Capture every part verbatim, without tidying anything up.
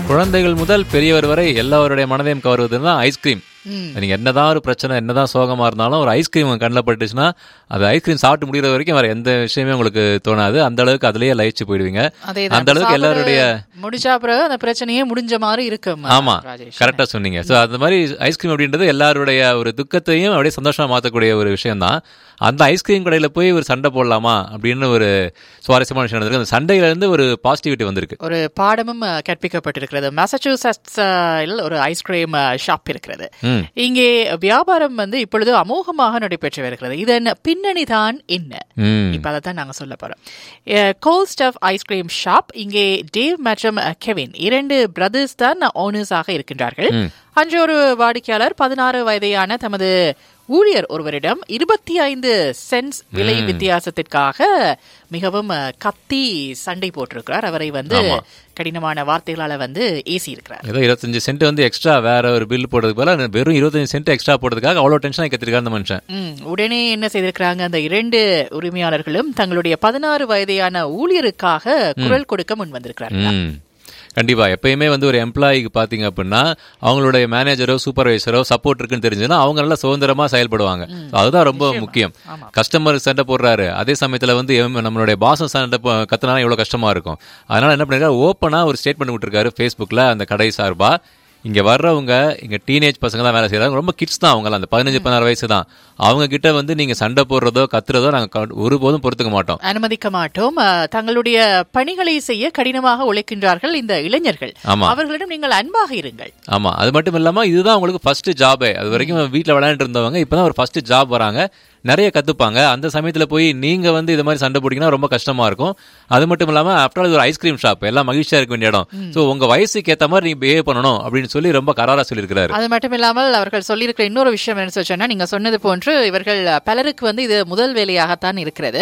குழந்தைகள் முதல் பெரியவர் வரை எல்லாருடைய மனதையும் கவருவதுன்னா ஐஸ்கிரீம். நீங்க என்னதான் ஒரு பிரச்சனை, என்னதான் சோகமா இருந்தாலும் ஒரு ஐஸ்கிரீம் கண்ணில் பட்டுச்சுன்னா அது ஐஸ்கிரீம் சாப்பிட்டு முடிகிற வரைக்கும் வேற எந்த விஷயமே உங்களுக்கு தோணாது. அந்த அளவுக்கு அதுலயே லயிச்சு போயிடுவீங்க. அந்த அளவுக்கு எல்லாருடைய முடிச்சா பிறகு அந்த பிரச்சனையே முடிஞ்ச மாதிரி இருக்கு. ஆமா, கரெக்டா சொன்னீங்க. ஸோ அந்த மாதிரி ஐஸ்கிரீம் அப்படின்றது எல்லாருடைய ஒரு துக்கத்தையும் அப்படியே சந்தோஷமா மாற்றக்கூடிய ஒரு விஷயம் தான். அந்த ஐஸ்கிரீம் கடையில் போய் ஒரு சண்டை போடலாமா அப்படின்னு ஒரு சுவாரஸ்யமான விஷயம் நடந்திருக்கு. அந்த சண்டையில இருந்து ஒரு பாசிட்டிவிட்டி வந்திருக்கு. ஒரு பாடமும் கற்பிக்கப்பட்டிருக்கிறது. மாசச்சூசெட்ஸில் ஒரு ஐஸ்கிரீம் ஷாப் இருக்கிறது. இங்கே வியாபாரம் வந்து இப்பொழுது அமோகமாக நடைபெற்று வருகிறது. இதன் பின்னணி தான் என்ன, இப்ப அதை தான் நாங்க சொல்ல போறோம். Gold stuff ice cream shop. இங்கே டேவ் மற்றும் கெவின் இரண்டு பிரதர்ஸ் தான் ஓனர்ஸாக இருக்கின்றார்கள். அன்று ஒரு வாடிக்கையாளர் பதினாறு வயதையான தமது ஊழியர் ஒருவரிடம் இருபத்தி ஐந்து சென்ட்ஸ் விலை வித்தியாசத்திற்காக மிகவும் கத்தி சண்டை போட்டிருக்கிறார். அவரை வந்து கடினமான வார்த்தைகளால வந்து ஏசி இருக்கிறார். ஏதோ இருபத்தஞ்சு சென்ட் வந்து எக்ஸ்ட்ரா வேற ஒரு பில் போடுறதுக்கு போல வெறும் இருபத்தஞ்சு சென்ட் எக்ஸ்ட்ரா போடுறதுக்காக அவ்வளவு டென்ஷன் கத்திருக்காரு அந்த மனுஷன். உடனே என்ன செய்திருக்கிறாங்க, அந்த இரண்டு உரிமையாளர்களும் தங்களுடைய பதினாறு வயதையான ஊழியருக்காக குரல் கொடுக்க முன் வந்திருக்கிறார்கள். கண்டிப்பா எப்பயுமே வந்து ஒரு எம்ப்ளாயிக்கு பாத்தீங்க அப்படின்னா அவங்களுடைய மேனேஜரோ சூப்பர்வைசரோ சப்போர்ட் இருக்குன்னு தெரிஞ்சுன்னா அவங்க நல்லா சுதந்திரமா செயல்படுவாங்க. அதுதான் ரொம்ப முக்கியம். கஸ்டமர் சண்டை போடுறாரு, அதே சமயத்துல வந்து நம்மளுடைய பாசம் சண்டை கத்துனா எவ்வளவு கஷ்டமா இருக்கும். அதனால என்ன பண்ணிருக்காரு, ஓப்பனா ஒரு ஸ்டேட்மெண்ட் விட்டுருக்காரு ஃபேஸ்புக்ல அந்த கடை சார்பா. இங்க வர்றவங்க இங்க டீனேஜ் பசங்க தான் வேலை செய்யறாங்க, ரொம்ப கிட்ஸ் தான் அவங்க, அந்த பதினஞ்சு பதினாறு வயசு தான். அவங்க கிட்ட வந்து நீங்க சண்டை போடுறதோ கத்துறதோ நாங்க ஒருபோதும் பொறுத்துக்க மாட்டோம், அனுமதிக்க மாட்டோம். தங்களுடைய பணிகளை செய்ய கடினமாக உழைக்கின்றார்கள் இந்த இளைஞர்கள். அவர்களிடம் நீங்கள் அன்பாக இருங்கள். ஆமா, அது மட்டும் இல்லாம இதுதான் உங்களுக்கு ஃபர்ஸ்ட் ஜாபே. அது வரைக்கும் வீட்டுல விளையாண்டு இருந்தவங்க இப்பதான் ஒரு ஃபர்ஸ்ட் ஜாப் வராங்க, நிறைய கத்துப்பாங்க. அந்த சமயத்துல போய் நீங்க வந்து இது மாதிரி சண்டை போட்டீங்கன்னா ரொம்ப கஷ்டமா இருக்கும். அது மட்டும் இல்லாம ஆஃப்டர் ஆல் இது ஒரு ஐஸ்கிரீம் ஷாப், எல்லாம் மகிழ்ச்சியா இருக்க வேண்டிய இடம். சோ உங்க வயசுக்கு ஏத்த மாதிரி நீங்க பிஹேவ் பண்ணணும் அப்படின்னு சொல்லி ரொம்ப கராரா சொல்லியிருக்கிறாரு. அது மட்டும் இல்லாமல் அவர்கள் சொல்லியிருக்கிற இன்னொரு விஷயம் என்ன சொன்னா, நீங்க சொன்னது போன்று இவர்கள் பலருக்கு வந்து இது முதல் வேலையாகத்தான் இருக்கிறது.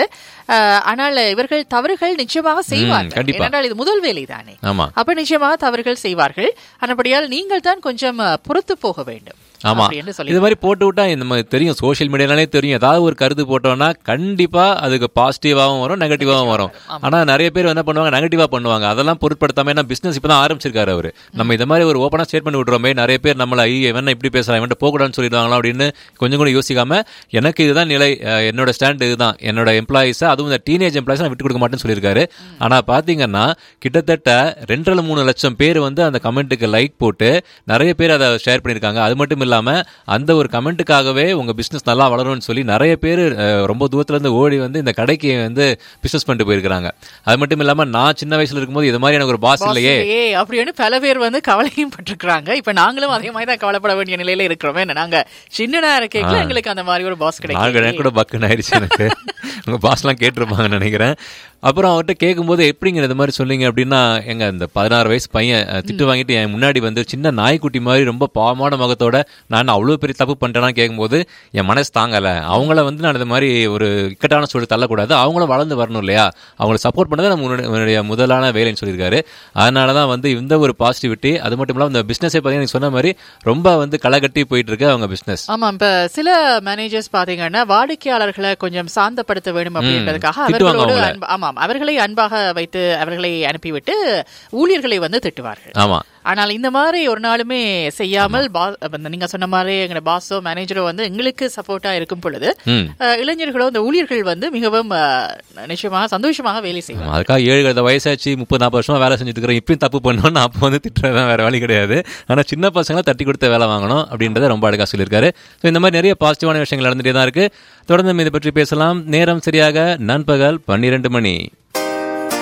ஆனால் இவர்கள் தவறுகள் நிச்சயமாக செய்வார்கள், ஏனென்றால் இது முதல் வேலை தானே. அப்ப நிச்சயமாக தவறுகள் செய்வார்கள். ஆனபடியால் நீங்கள் தான் கொஞ்சம் பொறுத்து போக வேண்டும். ஆமா, இது மாதிரி போட்டு விட்டா இந்த தெரியும், சோசியல் மீடியாலே தெரியும். ஏதாவது ஒரு கருத்து போட்டோம்னா கண்டிப்பா அதுக்கு பாசிட்டிவாவும் வரும் நெகட்டிவாவும் வரும். ஆனா நிறைய பேர் என்ன பண்ணுவாங்க, நெகட்டிவா பண்ணுவாங்க. அதெல்லாம் பொருட்படுத்தாம என்ன பிசினஸ் இப்பதான் ஆரம்பிச்சிருக்காரு அவரு. நம்ம இந்த மாதிரி ஒரு ஓப்பனா ஸ்டேட்மெண்ட் விட்டுறோமே, நிறைய பேர் நம்மள இவன் இப்படி பேசுறான் இவன் போகக்கூடாதுன்னு சொல்லிடுவாங்களா அப்படின்னு கொஞ்சம் கூட யோசிக்காம எனக்கு இதுதான் நிலை, என்னோட ஸ்டாண்ட் இதுதான், என்னோட எம்ப்ளாயிஸை அதுவும் இந்த டீனேஜ் எம்ப்ளாயிஸ் விட்டு கொடுக்க மாட்டேன்னு சொல்லியிருக்காரு. ஆனா பாத்தீங்கன்னா கிட்டத்தட்ட ரெண்டரை மூணு லட்சம் பேர் வந்து அந்த கமெண்ட்டுக்கு லைக் போட்டு நிறைய பேர் அதை ஷேர் பண்ணியிருக்காங்க. அது மட்டும் இல்ல அந்த ஒரு கமெண்ட்டுக்காகவே உங்க பிசினஸ் நல்லா வளரும்னு சொல்லி நிறைய பேர் ரொம்ப தூரத்துல இருந்து ஓடி வந்து இந்த கடைக்கு வந்து பிசினஸ் பண்ணிட்டு போயிருக்காங்க. அது மட்டும் இல்லாம நான் சின்ன வயசுல இருக்கும்போது இது மாதிரி எனக்கு ஒரு பாஸ் இல்லையே அப்படின்னு பல பேர் வந்து கவலையும் பட்டிருக்காங்க. இப்ப நாங்களும் அதே மாதிரி தான் கவலைப்பட வேண்டிய நிலையில இருக்கிறோமே. நாங்க சின்ன இருக்கையில எங்களுக்கு அந்த மாதிரி ஒரு பாஸ் கிடைக்கும் கூட பக்குன்னு ஆயிடுச்சு எனக்கு. உங்க பாஸ் எல்லாம் கேட்டிருப்பாங்கன்னு நினைக்கிறேன். அப்புறம் அவர்கிட்ட கேட்கும்போது எப்படிங்கிற இந்த மாதிரி சொல்லிங்க அப்படின்னா, எங்க இந்த பதினாறு வயசு பையன் திட்டு வாங்கிட்டு என் முன்னாடி வந்து சின்ன நாய்க்குட்டி மாதிரி ரொம்ப பாவமான முகத்தோட நான் அவ்வளவு பெரிய தப்பு பண்ணிட்டேன்னா கேட்கும்போது என் மனசு தாங்கல. அவங்கள வந்து நான் இந்த மாதிரி ஒரு இக்கட்டான சூழல் தள்ளக்கூடாது, அவங்களும் வளர்ந்து வரணும் இல்லையா, அவங்களை சப்போர்ட் பண்ணதை நம்மளுடைய முதலான வேலைன்னு சொல்லியிருக்காரு. அதனாலதான் வந்து இந்த ஒரு பாசிட்டிவிட்டி. அது மட்டும் இல்லாமல் இந்த பிசினஸே பார்த்தீங்கன்னா சொன்ன மாதிரி ரொம்ப வந்து களை கட்டி போயிட்டு இருக்கு அவங்க பிசினஸ். ஆமா, இப்ப சில மேனேஜர்ஸ் பாத்தீங்கன்னா வாடிக்கையாளர்களை கொஞ்சம் சாந்தப்படுத்த வேண்டும் அப்படின்றதுக்காக அவர்களோடு ஆமா அவர்களை அன்பாக வைத்து அவர்களை அனுப்பிவிட்டு ஊழியர்களை வந்து திட்டுவார்கள். ஆமா, ஆனால் இந்த மாதிரி ஒரு நாளுமே செய்யாமல் நீங்க சொன்ன மாதிரி எங்க பாஸோ மேனேஜரோ வந்து எங்களுக்கு சப்போர்ட்டா இருக்கும் பொழுது இளைஞர்களோ இந்த ஊழியர்கள் வந்து மிகவும் நிச்சயமாக சந்தோஷமாக வேலை செய்வாங்க. அதுக்காக ஏழு வயசாச்சு முப்பது நாற்பது வருஷமா வேலை செஞ்சுட்டு இருக்கிறோம், இப்பயும் தப்பு பண்ணணும் அப்போ வந்து திட்டுறதான் வேற வழி கிடையாது. ஆனா சின்ன பசங்களை தட்டி கொடுத்த வேலை வாங்கணும் அப்படின்றத ரொம்ப அழகா சொல்லியிருக்காரு. இந்த மாதிரி நிறைய பாசிட்டிவான விஷயங்கள் நடந்துட்டே தான் இருக்கு. தொடர்ந்து இதை பற்றி பேசலாம். நேரம் சரியாக நண்பகல் பன்னிரண்டு மணி.